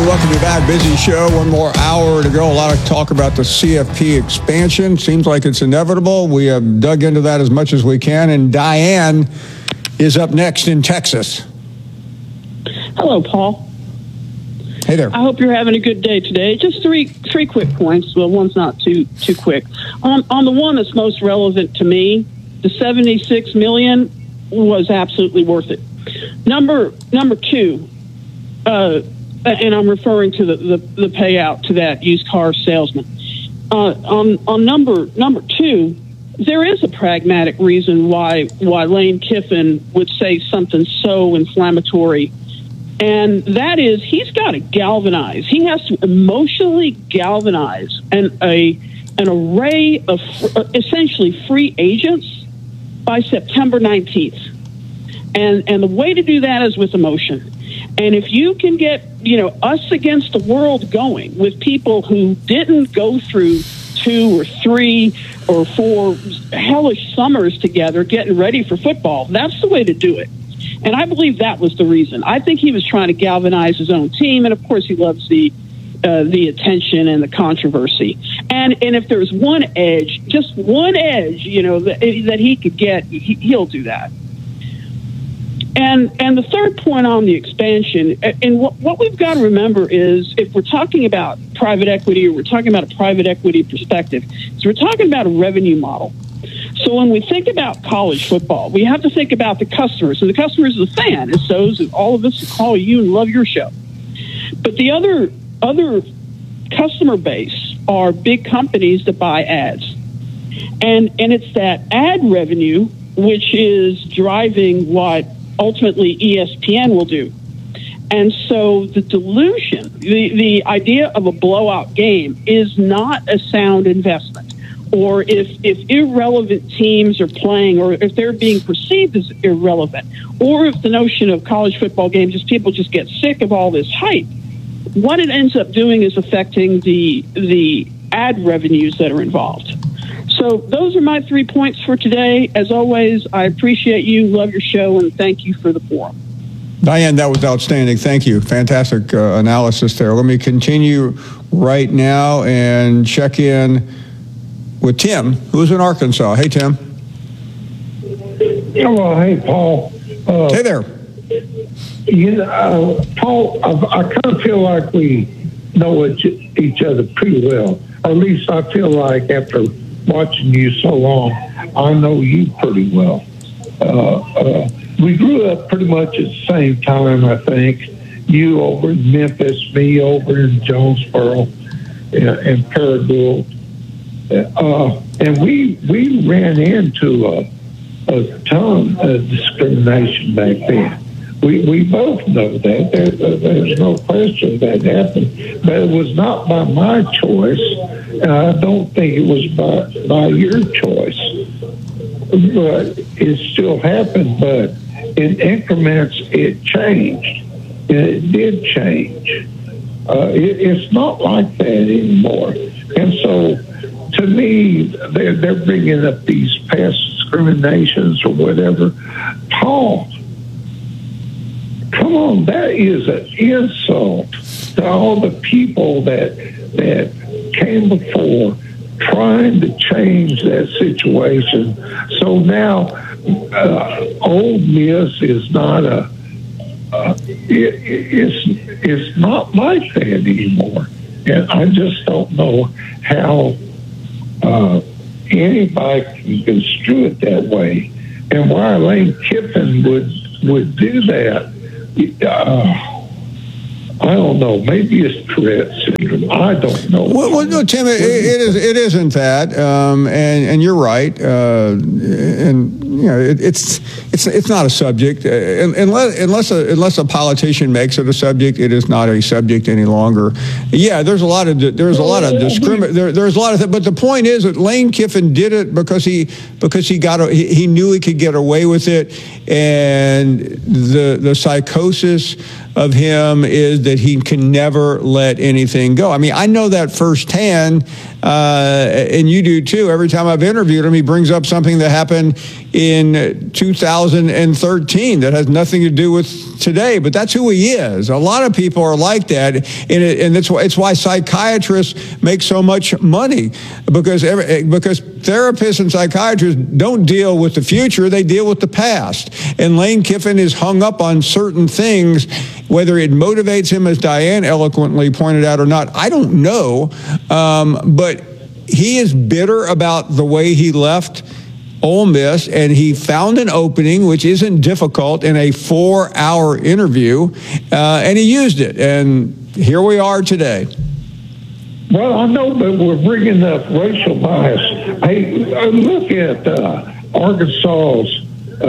We welcome you back. Busy show. One more hour to go. A lot of talk about the CFP expansion. Seems like it's inevitable. We have dug into that as much as we can. And Diane is up next in Texas. Hello, Paul. Hey there. I hope you're having a good day today. Just three quick points. Well, one's not too quick. On the one that's most relevant to me, the $76 million was absolutely worth it. Number two, and I'm referring to the payout to that used car salesman. On number two, there is a pragmatic reason why Lane Kiffin would say something so inflammatory, and that is he's got to galvanize. He has to emotionally galvanize an array of essentially free agents by September 19th, and the way to do that is with emotion. And if you can get, us against the world going with people who didn't go through 2 or 3 or 4 hellish summers together getting ready for football, that's the way to do it. And I believe that was the reason. I think he was trying to galvanize his own team, and of course he loves the attention and the controversy. And if there's one edge, just one edge, that he could get, he'll do that. And the third point on the expansion, and what we've got to remember is if we're talking about private equity or we're talking about a private equity perspective, so we're talking about a revenue model. So when we think about college football, we have to think about the customers. And the customer is the fan. It's those all of us who call you and love your show. But the other customer base are big companies that buy ads. And it's that ad revenue which is driving what ultimately ESPN will do. And so the dilution, the idea of a blowout game is not a sound investment. Or if irrelevant teams are playing, or if they're being perceived as irrelevant, or if the notion of college football games is people just get sick of all this hype, what it ends up doing is affecting the ad revenues that are involved. So those are my 3 points for today. As always, I appreciate you, love your show, and thank you for the forum. Diane, that was outstanding. Thank you. Fantastic analysis there. Let me continue right now and check in with Tim, who's in Arkansas. Hey, Tim. Hello. Hey, Paul. Hey there. Paul, I kind of feel like we know each other pretty well. Or at least I feel like after watching you so long, I know you pretty well. We grew up pretty much at the same time, I think. You over in Memphis, me over in Jonesboro and Paragould. And we ran into a ton of discrimination back then. We both know that. There's no question that happened. But it was not by my choice. And I don't think it was by your choice. But it still happened. But in increments, it changed. And it did change. It's not like that anymore. And so, to me, they're bringing up these past discriminations or whatever. Paul, come on, that is an insult to all the people that came before trying to change that situation. So now, Ole Miss is not it's not like that anymore. And I just don't know how anybody can construe it that way, and why Lane Kiffin would do that. I don't know. Maybe it's Tourette syndrome. I don't know. Well, no, Tim, it isn't that, and you're right. And it's not a subject unless a politician makes it a subject. It is not a subject any longer. Yeah, there's a lot of discrimination. There's a lot of, but the point is that Lane Kiffin did it because he knew he could get away with it, and the psychosis of him is that he can never let anything go. I mean, I know that firsthand. and you do too. Every time I've interviewed him, he brings up something that happened in 2013 that has nothing to do with today. But that's who he is. A lot of people are like that, and it's why psychiatrists make so much money, because therapists and psychiatrists don't deal with the future, they deal with the past. And Lane Kiffin is hung up on certain things, whether it motivates him, as Diane eloquently pointed out, or not, I don't know. But he is bitter about the way he left Ole Miss, and he found an opening, which isn't difficult, in a 4-hour interview, and he used it. And here we are today. Well, I know, but we're bringing up racial bias. Hey, look at Arkansas's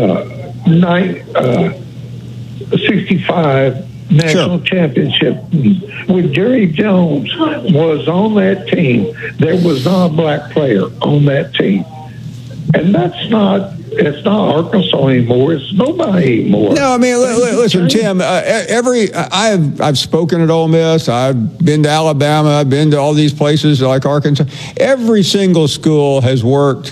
65 national championship. When Jerry Jones was on that team, there was not a black player on that team. And it's not Arkansas anymore. It's nobody anymore. No, I mean, listen, Tim, I've spoken at Ole Miss. I've been to Alabama. I've been to all these places like Arkansas. Every single school has worked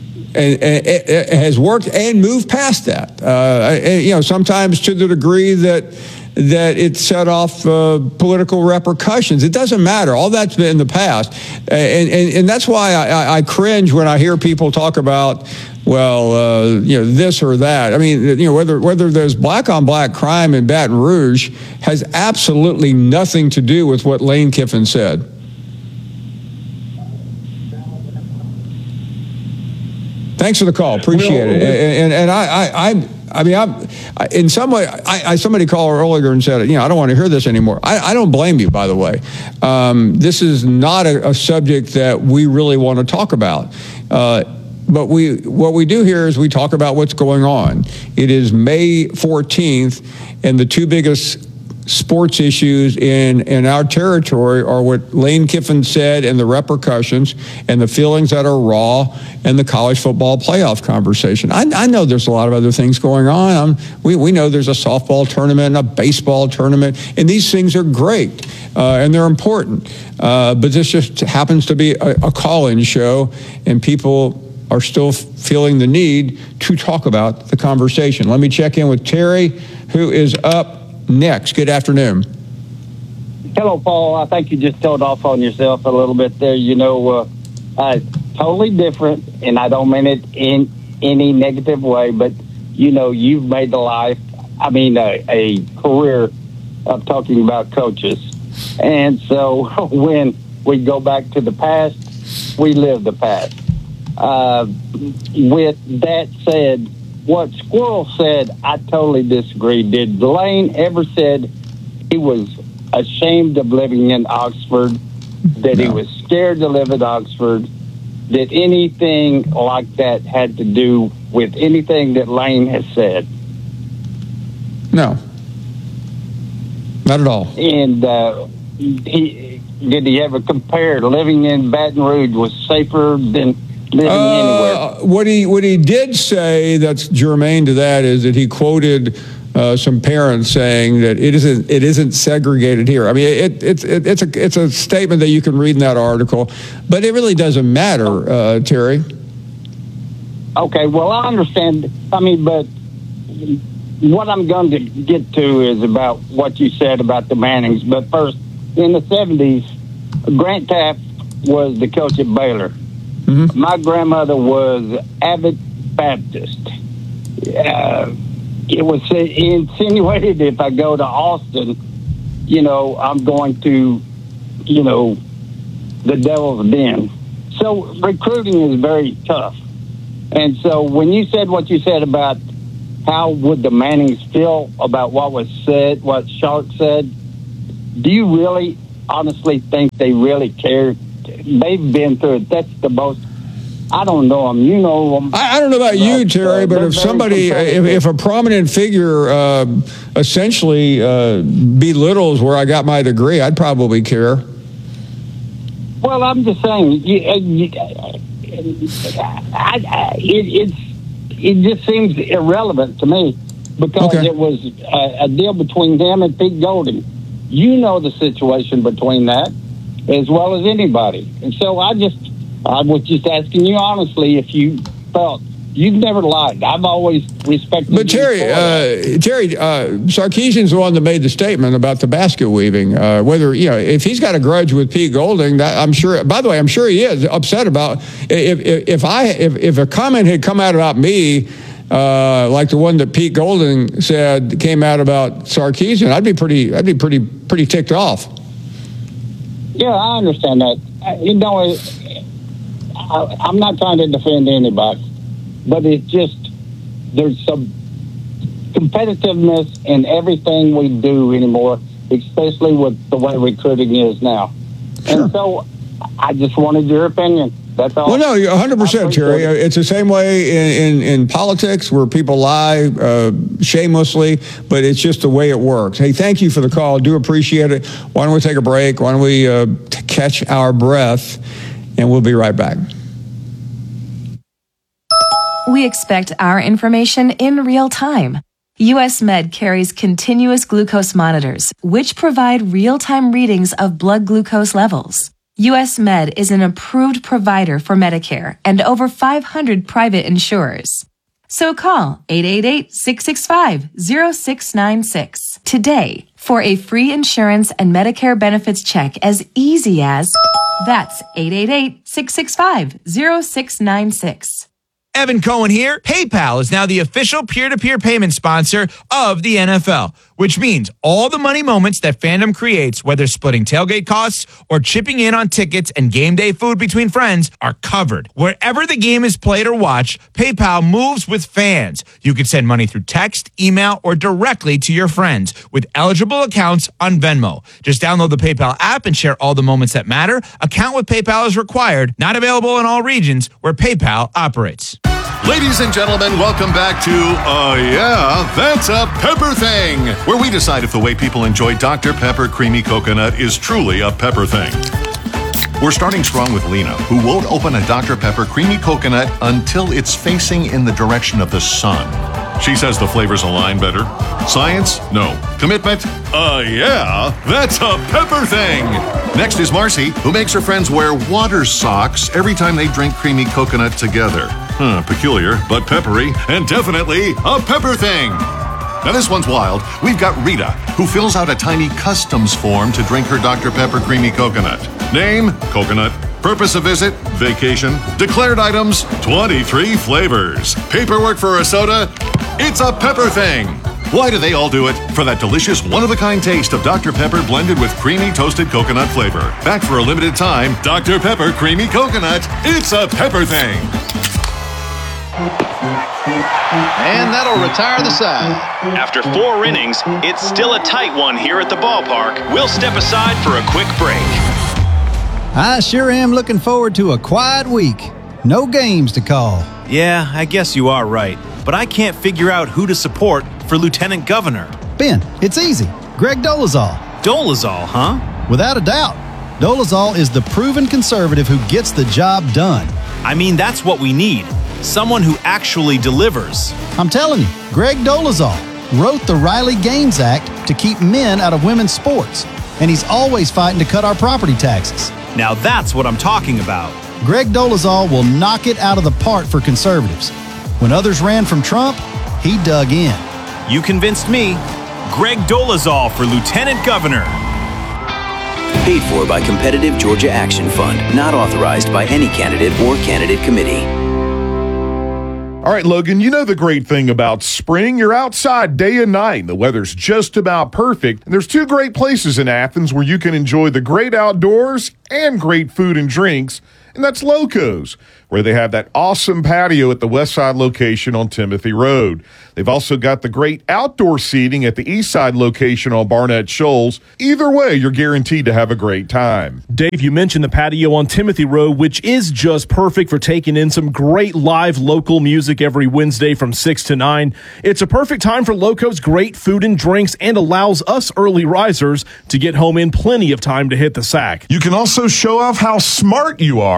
and moved past that. Sometimes to the degree that it set off political repercussions. It doesn't matter. All that's been in the past. And that's why I cringe when I hear people talk about, this or that. I mean, whether there's black-on-black crime in Baton Rouge has absolutely nothing to do with what Lane Kiffin said. Thanks for the call. Appreciate it. And in some way, somebody called earlier and said, I don't want to hear this anymore. I don't blame you, by the way. This is not a subject that we really want to talk about. But what we do here is we talk about what's going on. It is May 14th, and the two biggest sports issues in our territory are what Lane Kiffin said and the repercussions and the feelings that are raw and the college football playoff conversation. I know there's a lot of other things going on. We know there's a softball tournament and a baseball tournament, and these things are great and they're important. But this just happens to be a call-in show, and people are still feeling the need to talk about the conversation. Let me check in with Terry, who is up next. Good afternoon. Hello, Paul. I think you just told off on yourself a little bit there. Totally different, and I don't mean it in any negative way, but, you've made a career of talking about coaches. And so when we go back to the past, we live the past. With that said, what Squirrel said, I totally disagree. Did Lane ever said he was ashamed of living in Oxford, that he was scared to live at Oxford? Did anything like that had to do with anything that Lane has said? No. Not at all. And did he ever compare living in Baton Rouge was safer than living anywhere? What he did say that's germane to that is that he quoted some parents saying that it isn't segregated here. I mean, it's a statement that you can read in that article, but it really doesn't matter, Terry. Okay, well, I understand. I mean, but what I'm going to get to is about what you said about the Mannings. But first, in the 70s, Grant Taft was the coach at Baylor. Mm-hmm. My grandmother was Abbott Baptist. It was insinuated if I go to Austin, I'm going to, the Devil's Den. So recruiting is very tough. And so when you said what you said about how would the Mannings feel about what was said, what Shark said, do you really honestly think they really care? They've been through it. That's the most. I don't know them. You know them. I don't know about you, Terry, but if somebody, if a prominent figure essentially belittles where I got my degree, I'd probably care. Well, I'm just saying, it just seems irrelevant to me because it was a deal between him and Pete Golding. You know the situation between that. as well as anybody. And so I was just asking you honestly if you felt. You've never lied. I've always respected you. But Terry, Sarkeesian's the one that made the statement about the basket weaving. Whether, if he's got a grudge with Pete Golding, that I'm sure. By the way, I'm sure he is upset about if a comment had come out about me, like the one that Pete Golding said came out about Sarkeesian, I'd be pretty ticked off. Yeah, I understand that. I'm not trying to defend anybody. But it's just, there's some competitiveness in everything we do anymore, especially with the way recruiting is now. Sure. And so I just wanted your opinion. That's all. Well, no, 100%, Terry. It's the same way in politics where people lie shamelessly, but it's just the way it works. Hey, thank you for the call. Do appreciate it. Why don't we take a break? Why don't we catch our breath, and we'll be right back. We expect our information in real time. US Med carries continuous glucose monitors, which provide real-time readings of blood glucose levels. US Med is an approved provider for Medicare and over 500 private insurers. So call 888-665-0696 today for a free insurance and Medicare benefits check as easy as, that's 888-665-0696. Evan Cohen here. PayPal is now the official peer-to-peer payment sponsor of the NFL, which means all the money moments that fandom creates, whether splitting tailgate costs or chipping in on tickets and game day food between friends, are covered. Wherever the game is played or watched, PayPal moves with fans. You can send money through text, email, or directly to your friends with eligible accounts on Venmo. Just download the PayPal app and share all the moments that matter. Account with PayPal is required. Not available in all regions where PayPal operates. Ladies and gentlemen, welcome back to Yeah, That's a Pepper Thing, where we decide if the way people enjoy Dr. Pepper Creamy Coconut is truly a pepper thing. We're starting strong with Lena, who won't open a Dr. Pepper Creamy Coconut until it's facing in the direction of the sun. She says the flavors align better. Science? No. Commitment? Yeah, that's a pepper thing. Next is Marcy, who makes her friends wear water socks every time they drink creamy coconut together. Peculiar, but peppery, and definitely a pepper thing. Now this one's wild. We've got Rita, who fills out a tiny customs form to drink her Dr. Pepper Creamy Coconut. Name, coconut. Purpose of visit, vacation. Declared items, 23 flavors. Paperwork for a soda, it's a pepper thing. Why do they all do it? For that delicious one-of-a-kind taste of Dr. Pepper blended with creamy toasted coconut flavor. Back for a limited time, Dr. Pepper Creamy Coconut, it's a pepper thing. And that'll retire the side. After 4 innings, it's still a tight one here at the ballpark. We'll step aside for a quick break. I sure am looking forward to a quiet week. No games to call. Yeah, I guess you are right. But I can't figure out who to support for lieutenant governor. Ben, it's easy. Greg Dolezal. Dolezal, huh? Without a doubt. Dolezal is the proven conservative who gets the job done. I mean, that's what we need. Someone who actually delivers. I'm telling you, Greg Dolezal wrote the Riley Gaines Act to keep men out of women's sports. And he's always fighting to cut our property taxes. Now that's what I'm talking about. Greg Dolezal will knock it out of the park for conservatives. When others ran from Trump, he dug in. You convinced me. Greg Dolezal for lieutenant governor. Paid for by Competitive Georgia Action Fund. Not authorized by any candidate or candidate committee. All right, Logan, you know the great thing about spring? You're outside day and night. The weather's just about perfect. And there's 2 great places in Athens where you can enjoy the great outdoors and great food and drinks. And that's Loco's, where they have that awesome patio at the West Side location on Timothy Road. They've also got the great outdoor seating at the East Side location on Barnett Shoals. Either way, you're guaranteed to have a great time. Dave, you mentioned the patio on Timothy Road, which is just perfect for taking in some great live local music every Wednesday from 6 to 9. It's a perfect time for Loco's great food and drinks and allows us early risers to get home in plenty of time to hit the sack. You can also show off how smart you are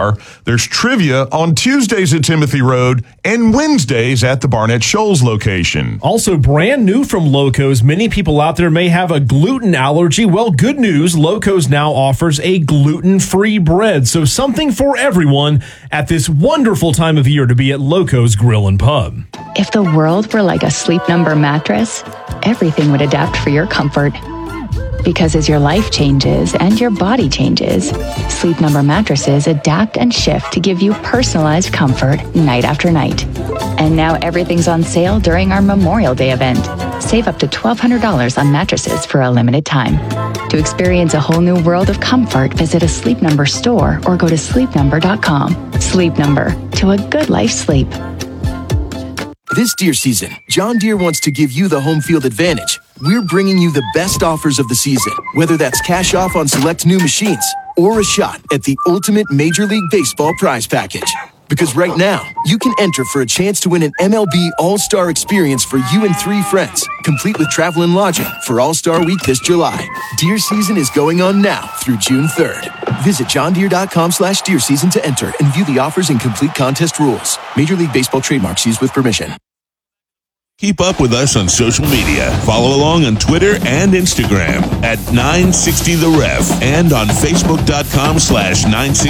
Bar. There's trivia on Tuesdays at Timothy Road and Wednesdays at the Barnett Shoals location. Also brand new from Loco's, many people out there may have a gluten allergy. Well, good news, Loco's now offers a gluten-free bread. So something for everyone at this wonderful time of year to be at Loco's Grill and Pub. If the world were like a Sleep Number mattress, everything would adapt for your comfort. Because as your life changes and your body changes, Sleep Number mattresses adapt and shift to give you personalized comfort night after night. And now everything's on sale during our Memorial Day event. Save up to $1,200 on mattresses for a limited time. To experience a whole new world of comfort, visit a Sleep Number store or go to sleepnumber.com. Sleep Number, to a good life sleep. This deer season, John Deere wants to give you the home field advantage. We're bringing you the best offers of the season, whether that's cash off on select new machines or a shot at the ultimate Major League Baseball prize package. Because right now, you can enter for a chance to win an MLB All-Star experience for you and 3 friends, complete with travel and lodging for All-Star Week this July. Deer season is going on now through June 3rd. Visit johndeere.com/deer season to enter and view the offers and complete contest rules. Major League Baseball trademarks used with permission. Keep up with us on social media. Follow along on Twitter and Instagram at 960 The Ref and on Facebook.com/960.